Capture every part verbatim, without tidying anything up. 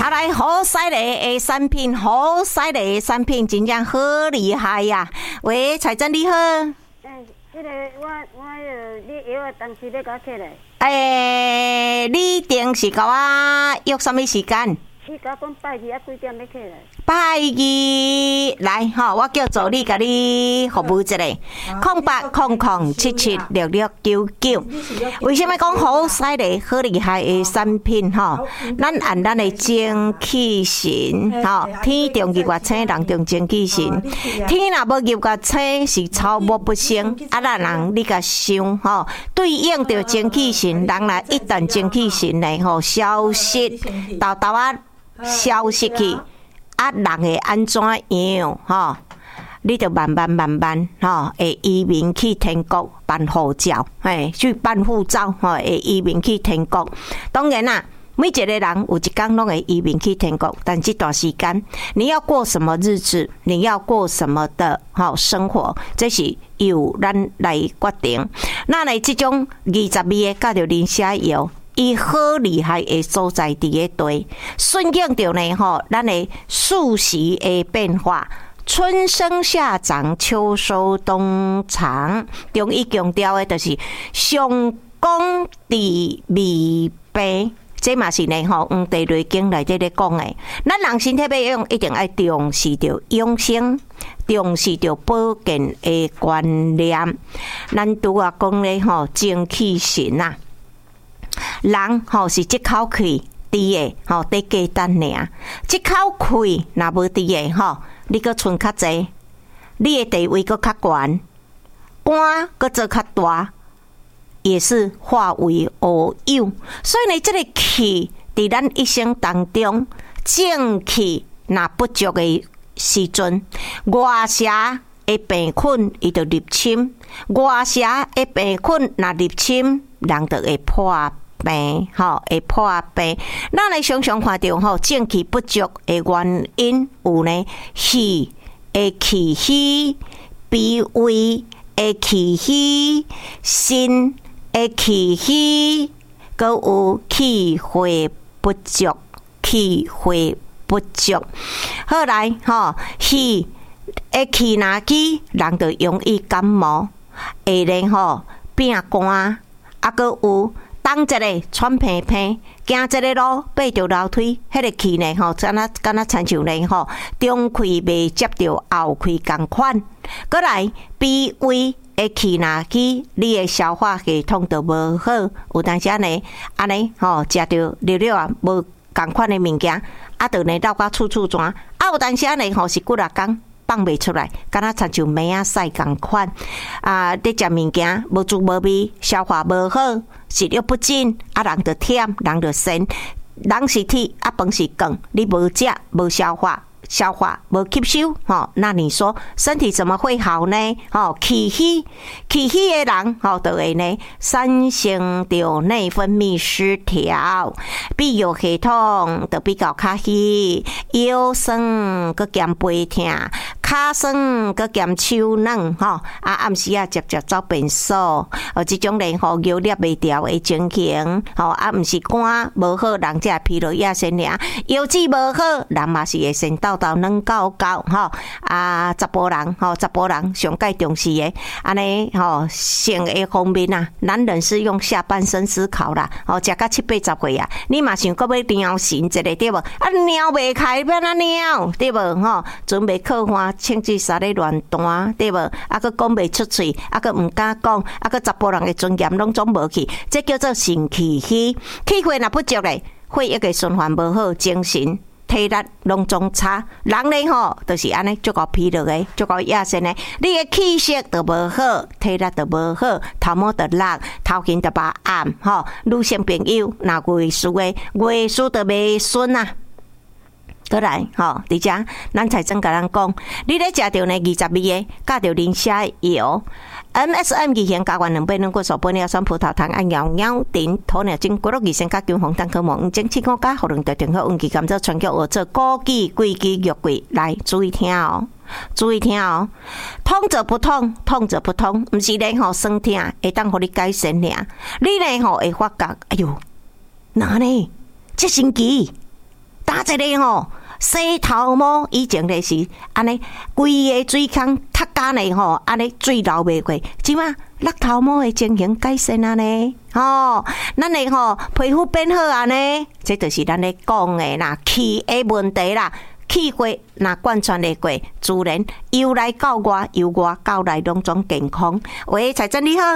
啊来好犀利的产品，好犀利的产品，真正好厉害呀、啊！喂，彩珍你好。 嗯，这个我我呃，你药当时要甲起来。 诶、欸，你定是甲我约什么时间？ 你甲讲拜二啊几点要起来？ 拜二来吼，我叫助理甲你服务一下，空八空空七七六六九九。为什么讲好犀利、好厉害的产品吼？咱按咱的精气神吼，天中日月星，人中精气神。天若无日月星是草木不生，啊，咱人你甲想吼，对应着精气神，人若一旦精气神咧吼消失，豆豆啊消失去。啊，人会安怎样？吼，你着慢慢慢慢吼，会移民去天国办护照，嘿，去办护照，吼，会移民去天国。当然啦，每一个人有一天拢会移民去天国，但这段时间你要过什么日子，你要过什么的吼生活，这是由咱来决定。那来这种二十二个教着林写药。伊好厉害的所在伫个地，顺应着呢吼，咱的四时的变化，春生夏长，秋收冬藏。中医强调的就是上工地未病，这嘛是呢吼，黄帝内经内底咧讲的。咱人身体要用，一定要重视着养生，重视着保健的观念。咱拄啊讲咧吼，精气神啊。人吼是一口气滴的，吼得简单尔。一口气若无滴的吼，你搁剩较济，你的地位搁较悬，官搁做较大，也是化为乌有。所以呢，这个气伫咱一生当中，正气若不足的时阵，外邪的病菌伊就入侵，外邪的病菌若入侵，人就会破病，吼，会破病。咱来常常看到吼，正气不足的原因有呢，气会气虚，脾胃会气虚，心会气虚，搁有气血不足，气血不足。后来吼，气会气若起，人就容易感冒，会呢吼变寒，啊，搁有。当一个喘鼻鼻，行一个路，爬着楼梯，迄个气呢吼，敢若敢若亲像呢吼，中气未接着后气共款。过来脾胃的气若起，你的消化系统就无好。有当时呢，安尼吼，食着了了啊，无共款的物件，啊，就呢绕甲处处转。啊，有当时呢吼是几若工。放袂出来，敢若亲像梅仔屎共款啊！你食物件无滋无味，消化无好，食欲不进，啊，人就忝，人就神，人是铁，啊，饭是光，你无食无消化。消化无吸收，吼，那你说身体怎么会好呢？吼，气虚，气虚的人，吼，就会呢产生着内分泌失调，泌尿系统就比较较虚，腰酸搁兼背痛，骹酸搁兼手软，吼，啊暗时啊接接走便所，哦，这种呢吼腰捏袂调的情形，吼，啊毋是肝无好，人才疲劳亚先尔，腰子无好，人嘛是会先到。到软到到吼啊，查甫人吼，查甫人上介重视的，安尼吼性的方面啊，男人是用下半身思考啦，吼食到七八十岁啊，你嘛想搁要撩神一个对无？啊撩袂开，要哪撩对无？吼，准备靠花，清水沙咧乱弹对无？啊，搁讲袂出嘴，啊，搁毋敢讲，啊，搁查甫人的尊严拢总无去，这叫做肾气虚，气血若不足咧，血液的循环无好，精神。体力拢总差，人呢吼，就是安尼，足够疲劳的，足够亚身的。你的气色都无好，体力都无好，头毛都落，头型都白暗，吼。女性朋友若月事的，月事都袂顺啊。过来，吼，伫遮咱才真甲咱讲，你咧食着呢二十二个，加着磷虾油。M S M 二型加元两百两骨素玻尿酸葡萄糖按摇摇顶鸵鸟精骨肉二型加金红蛋壳膜五精气功加喉咙调整好运气甘蔗全脚学做枸杞桂枝肉桂来注意听哦，注意听哦，痛则不痛，痛则不痛，毋是咧吼酸痛会当互你改善尔，你咧吼会发觉，哎哟，哪呢？这神奇！ 打一个吼洗头毛，以前就是安尼，规个水坑较干呢吼，安尼水流袂过，即马甩头毛的情形改善啊呢，吼，咱的吼皮肤变好啊呢，这就是咱咧讲的啦，气的问题啦。气过，若贯穿的过，自然由内到外，由外到内拢总健康。喂，彩珍你好，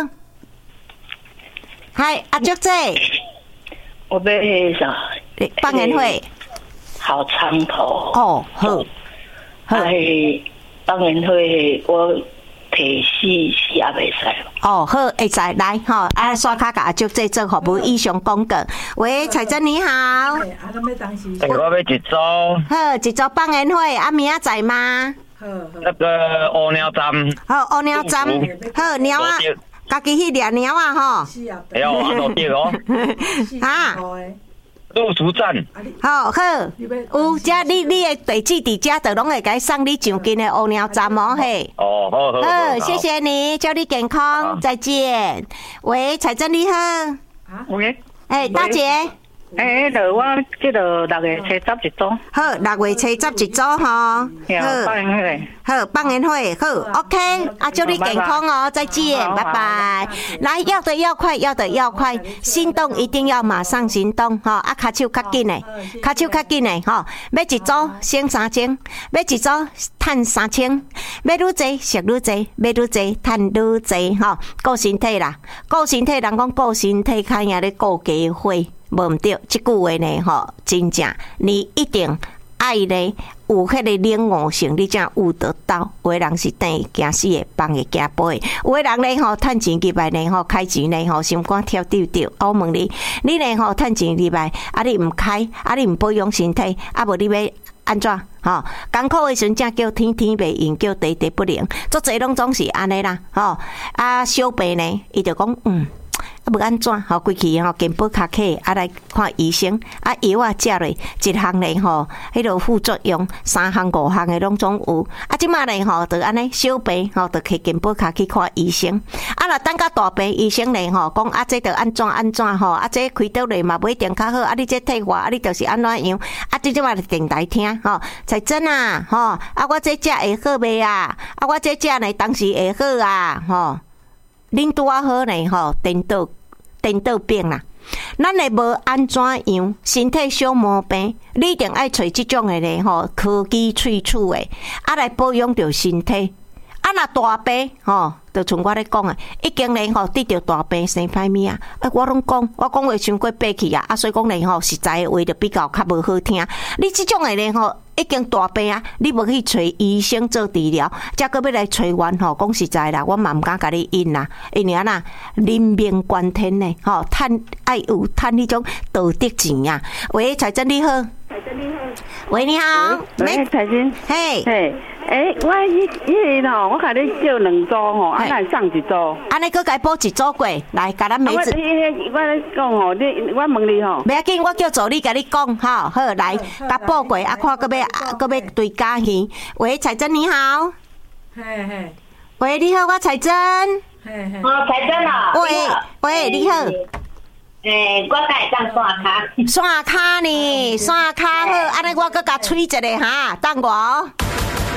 嗨，阿竹姐， 我要迄啥？ 放年会， 好长头。 哦，好，好。 哎，放年会我提四四也袂使。 哦，好，会使来吼，啊，刷卡甲阿竹姐做服务，以上广告。喂，彩珍你好。 哎， 我要一组。 好，一组放年会，啊，明仔载吗？ 好好。 那个乌鸟站。 好，乌鸟站，好，鸟啊，家己去掠鸟啊，吼。 哎呦，啊，落地哦。 啊。 陆竹站。 好好，有遮你你的地址伫遮，就拢会甲送你上近的乌鸟站哦嘿。 哦，好好好，谢谢你，祝你健康，再见。喂，彩珍你好。 喂。 哎，大姐。 诶，迄落我即落六月初十一组。 好，六月初十一组吼。好， 放年会。 好，放年会好 ，OK， 啊，祝你健康哦，再见，拜拜。来，要的要快，要的要快，心动一定要马上行动哈！啊，卡手较紧的，卡手较紧的哈，要一组省三千，要一组赚三千，要愈济食愈济，要愈济赚愈济哈。顾身体啦，顾身体，人讲顾身体，看样咧顾家伙。无毋对，即句话呢吼，真正你一定爱呢有迄个领悟性，你才悟得到。有的人是等于惊死的，放会惊飞的。有的人呢吼，趁钱入来呢吼，开钱呢吼，心肝跳跳跳。我问你，你呢吼趁钱入来，啊你毋开，啊你毋保养身体，啊无你要安怎？吼，艰苦的时阵，正叫天天袂应，叫地地不灵。足侪拢总是安尼啦，吼啊小病呢，伊就讲嗯。啊，要安怎？吼，规气吼，健保卡客啊来看医生，啊药啊食落，一项咧吼，迄落副作用三项五项的拢总有。啊，即马咧吼，就安尼小病吼，就摕健保卡去看医生。啊，若等到大病，医生咧吼讲啊，这着安怎安怎吼，啊这开刀咧嘛不一定较好，啊你这退化，啊你就是安怎样？啊，即即马电台听吼，才真啊吼，啊我这食会好未啊？啊我这食呢当时会好啊吼。恁拄啊好呢吼，颠倒颠倒病啦，咱会无安怎样，身体小毛病，你一定爱找即种的咧吼，科技萃取的，啊来保养着身体。啊，若大病吼，就像我咧讲啊，已经咧吼得着大病生歹物啊！啊，我拢讲，我讲话伤过爬去啊！啊，所以讲咧吼，实在的话就比较较无好听。你即种的咧吼，已经大病啊，你无去找医生做治疗，才搁要来找阮吼。讲实在啦，我嘛毋敢甲你应啦，因为啊呐，人命关天呢，吼，趁爱有趁迄种道德钱啊！喂，彩珍你好， 彩珍你好， 喂你好， 喂，彩珍， 嘿， 嘿。诶、欸，我迄迄个吼，我甲你叫两组吼，啊，咱送一组。 安尼，佮甲补一组过来，甲咱妹子。 我迄我咧讲吼，你我问你吼。 袂要紧，我叫助理甲你讲吼，好来，甲补过，啊，看佮要佮要对家鱼。喂，彩珍你好。 嘿嘿。 喂，你好，我彩珍。 嘿嘿。 哦，彩珍啊。 喂喂，你好。 诶，我甲会当刷卡。 刷卡呢？刷卡好，安尼我佮甲吹一个哈，等我。